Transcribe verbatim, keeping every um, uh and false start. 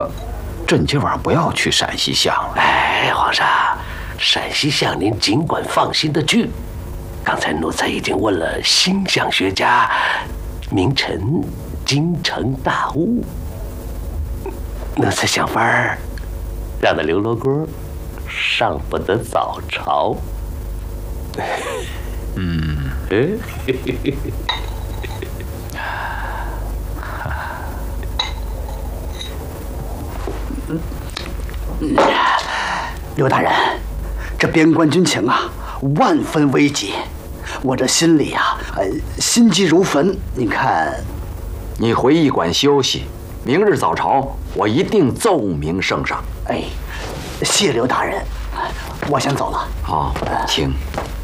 朕今晚不要去陕西相了。 哎，皇上，陕西相您尽管放心的去。刚才奴才已经问了星象学家，名臣京城大悟，奴才想法儿让那刘罗锅上不得早朝。 嗯。 刘大人，这边关军情啊，万分危急，我这心里啊，呃，心急如焚。您看， 你回驿馆休息，明日早朝我一定奏明圣上。 哎，谢刘大人，我先走了。 好，请。